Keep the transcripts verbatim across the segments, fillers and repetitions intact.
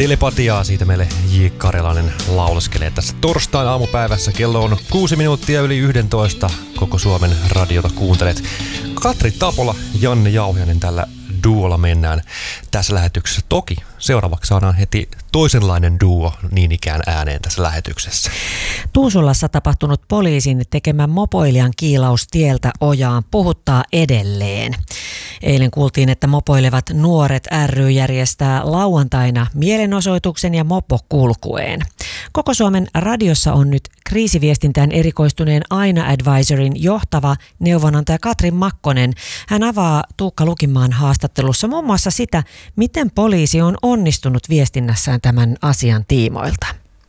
Telepatiaa, siitä meille J. Karjalainen lauleskelee tässä torstain aamupäivässä. Kello on kuusi minuuttia yli yhdentoista. Koko Suomen radiota kuuntelet. Katri Tapola, Janne Jauhiainen tällä duolla mennään tässä lähetyksessä. Toki seuraavaksi saadaan heti toisenlainen duo niin ikään ääneen tässä lähetyksessä. Tuusulassa tapahtunut poliisin tekemä mopoilijan kiilaus tieltä ojaan puhuttaa edelleen. Eilen kuultiin, että mopoilevat nuoret ry järjestää lauantaina mielenosoituksen ja mopo kulkueen. Koko Suomen radiossa on nyt kriisiviestintään erikoistuneen Aina Advisorin johtava neuvonantaja Katri Makkonen. Hän avaa Tuukka Lukimaan haastattelussa muun muassa sitä, miten poliisi on onnistunut viestinnässään tämän asian tiimoilta.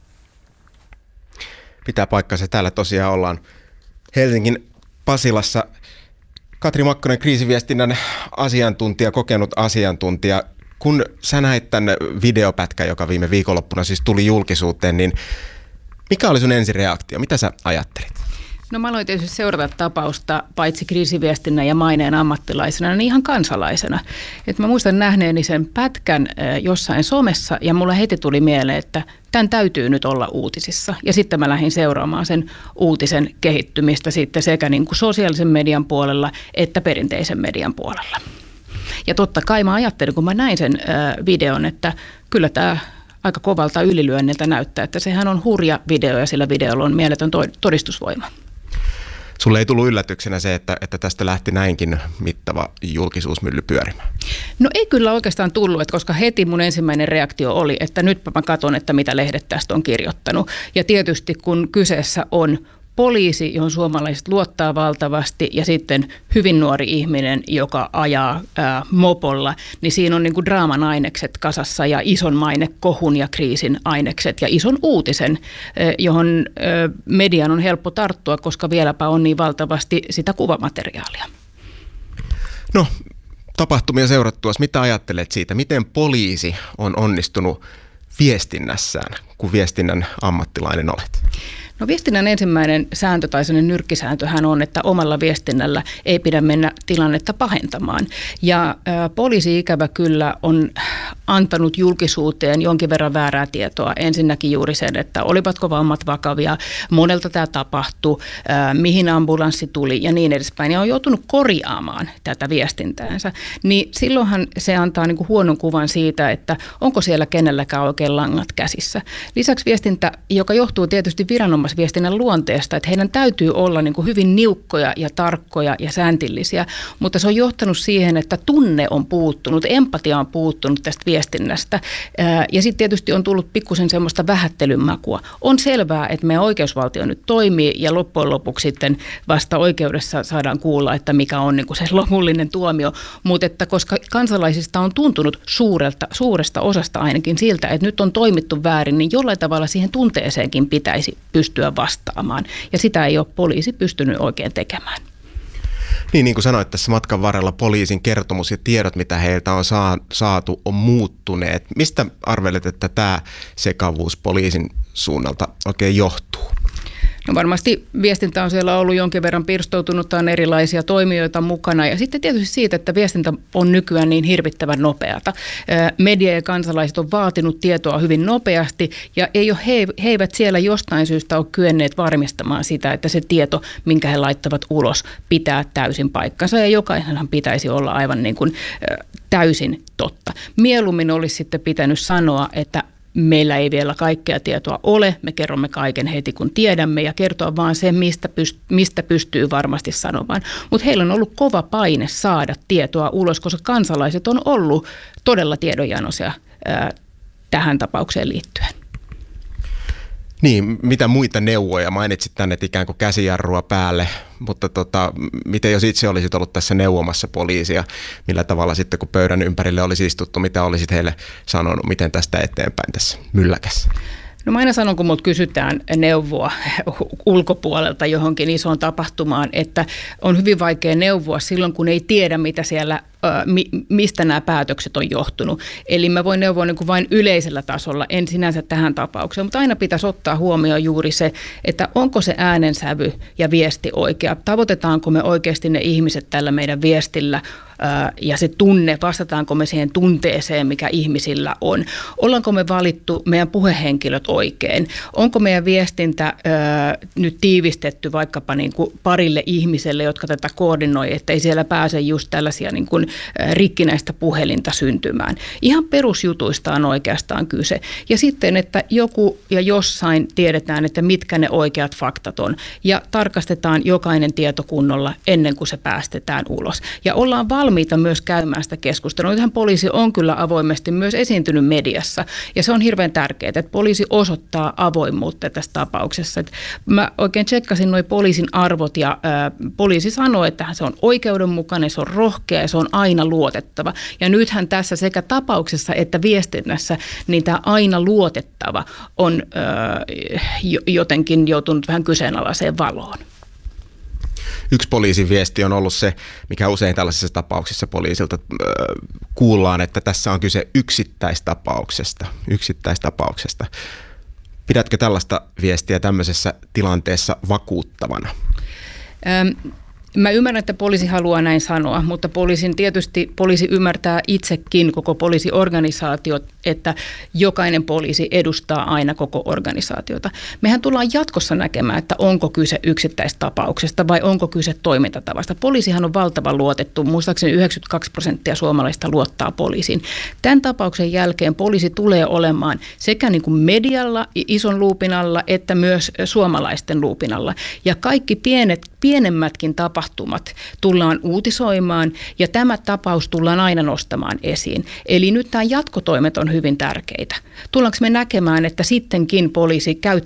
Pitää paikkansa. Täällä tosiaan ollaan Helsingin Pasilassa. Katri Makkonen, kriisiviestinnän asiantuntija, kokenut asiantuntija. Kun sä näit tämän videopätkän, joka viime viikonloppuna siis tuli julkisuuteen, niin mikä oli sun ensireaktio? Mitä sä ajattelit? No mä aloin tietysti seurata tapausta paitsi kriisiviestinnän ja maineen ammattilaisena, niin ihan kansalaisena. Et mä muistan nähneeni sen pätkän jossain somessa ja mulle heti tuli mieleen, että tämän täytyy nyt olla uutisissa. Ja sitten mä lähdin seuraamaan sen uutisen kehittymistä sitten sekä niin kuin sosiaalisen median puolella että perinteisen median puolella. Ja totta kai mä ajattelin, kun mä näin sen videon, että kyllä tämä aika kovalta ylilyönniltä näyttää, että sehän on hurja video ja sillä videolla on mieletön todistusvoima. Sulle ei tullut yllätyksenä se, että, että tästä lähti näinkin mittava julkisuusmylly pyörimään? No ei kyllä oikeastaan tullut, että koska heti mun ensimmäinen reaktio oli, että nytpä mä katson, että mitä lehdet tästä on kirjoittanut. Ja tietysti kun kyseessä on poliisi, johon suomalaiset luottaa valtavasti, ja sitten hyvin nuori ihminen, joka ajaa ää, mopolla, niin siinä on niin kuin draaman ainekset kasassa ja ison mainekohun ja kriisin ainekset ja ison uutisen, ää, johon ää, median on helppo tarttua, koska vieläpä on niin valtavasti sitä kuvamateriaalia. No, tapahtumia seurattuas, mitä ajattelet siitä? Miten poliisi on onnistunut viestinnässään, kun viestinnän ammattilainen olet? No viestinnän ensimmäinen sääntö tai sellainen nyrkkisääntöhän on, että omalla viestinnällä ei pidä mennä tilannetta pahentamaan. Ja ä, poliisi ikävä kyllä on antanut julkisuuteen jonkin verran väärää tietoa. Ensinnäkin juuri sen, että olivatko vammat vakavia, monelta tämä tapahtui, ä, mihin ambulanssi tuli ja niin edespäin. Ja on joutunut korjaamaan tätä viestintäänsä. Niin silloinhan se antaa niin kuin huonon kuvan siitä, että onko siellä kenelläkään oikein langat käsissä. Lisäksi viestintä, joka johtuu tietysti viranomaisista, viestinnän luonteesta, että heidän täytyy olla niin kuin hyvin niukkoja ja tarkkoja ja sääntillisiä, mutta se on johtanut siihen, että tunne on puuttunut, empatia on puuttunut tästä viestinnästä ja sitten tietysti on tullut pikkusen semmoista vähättelyn makua. On selvää, että meidän oikeusvaltio nyt toimii ja loppujen lopuksi sitten vasta oikeudessa saadaan kuulla, että mikä on niin kuin se lopullinen tuomio, mutta että koska kansalaisista on tuntunut suurelta, suuresta osasta ainakin siltä, että nyt on toimittu väärin, niin jollain tavalla siihen tunteeseenkin pitäisi pystyä vastaamaan. Ja sitä ei ole poliisi pystynyt oikein tekemään. Niin, niin kuin sanoit tässä matkan varrella, poliisin kertomus ja tiedot, mitä heiltä on saatu, on muuttuneet. Mistä arvelet, että tämä sekavuus poliisin suunnalta oikein johtuu? No varmasti viestintä on siellä ollut jonkin verran pirstoutunutta, on erilaisia toimijoita mukana ja sitten tietysti siitä, että viestintä on nykyään niin hirvittävän nopeata. Media ja kansalaiset on vaatinut tietoa hyvin nopeasti ja ei ole, he, he eivät siellä jostain syystä ole kyenneet varmistamaan sitä, että se tieto, minkä he laittavat ulos, pitää täysin paikkansa ja jokaisenhan pitäisi olla aivan niin kuin täysin totta. Mieluummin olisi sitten pitänyt sanoa, että meillä ei vielä kaikkea tietoa ole, me kerromme kaiken heti kun tiedämme ja kertoa vaan sen, mistä, pyst- mistä pystyy varmasti sanomaan. Mutta heillä on ollut kova paine saada tietoa ulos, koska kansalaiset on ollut todella tiedonjanoisia ää, tähän tapaukseen liittyen. Niin, mitä muita neuvoja? Mainitsit tänne, että ikään kuin käsijarrua päälle, mutta tota, miten jos itse olisit ollut tässä neuvomassa poliisia, millä tavalla sitten kun pöydän ympärille olisi istuttu, mitä olisit heille sanonut, miten tästä eteenpäin tässä mylläkässä? No mä aina sanon, kun multa kysytään neuvoa ulkopuolelta johonkin isoon tapahtumaan, että on hyvin vaikea neuvoa silloin, kun ei tiedä, mitä siellä mistä nämä päätökset on johtunut. Eli mä voin neuvoa niin kuin vain yleisellä tasolla, en sinänsä tähän tapaukseen, mutta aina pitäisi ottaa huomioon juuri se, että onko se äänensävy ja viesti oikea. Tavoitetaanko me oikeasti ne ihmiset tällä meidän viestillä ja se tunne, vastataanko me siihen tunteeseen, mikä ihmisillä on. Ollaanko me valittu meidän puhehenkilöt oikein? Onko meidän viestintä ää, nyt tiivistetty vaikkapa niin kuin parille ihmiselle, jotka tätä koordinoi, että ei siellä pääse just tällaisia niin kuin rikkinäistä puhelinta syntymään. Ihan perusjutuista on oikeastaan kyse. Ja sitten, että joku ja jossain tiedetään, että mitkä ne oikeat faktat on. Ja tarkastetaan jokainen tieto kunnolla ennen kuin se päästetään ulos. Ja ollaan valmiita myös käymään sitä keskustelua. Nythän poliisi on kyllä avoimesti myös esiintynyt mediassa. Ja se on hirveän tärkeää, että poliisi osoittaa avoimuutta tässä tapauksessa. Että mä oikein tsekkasin nuo poliisin arvot ja ää, poliisi sanoo, että se on oikeudenmukainen, se on rohkea ja se on aina luotettava. Ja nythän tässä sekä tapauksessa että viestinnässä niin tämä aina luotettava on ää, jotenkin joutunut vähän kyseenalaiseen valoon. Yksi poliisin viesti on ollut se, mikä usein tällaisissa tapauksissa poliisilta äh, kuullaan, että tässä on kyse yksittäistapauksesta. yksittäistapauksesta. Pidätkö tällaista viestiä tämmöisessä tilanteessa vakuuttavana? Ähm. Mä ymmärrän, että poliisi haluaa näin sanoa, mutta poliisin tietysti poliisi ymmärtää itsekin koko poliisiorganisaatio, että jokainen poliisi edustaa aina koko organisaatiota. Mehän tullaan jatkossa näkemään, että onko kyse yksittäistapauksesta vai onko kyse toimintatavasta. Poliisihan on valtavan luotettu, muistaakseni yhdeksänkymmentäkaksi prosenttia suomalaista luottaa poliisiin. Tämän tapauksen jälkeen poliisi tulee olemaan sekä niin kuin medialla, ison luupin alla, että myös suomalaisten luupin alla. Ja kaikki pienet, pienemmätkin tapahtumat tullaan uutisoimaan ja tämä tapaus tullaan aina nostamaan esiin. Eli nyt nämä jatkotoimet on hyvin tärkeitä. Tullaanko me näkemään, että sittenkin poliisi käyttää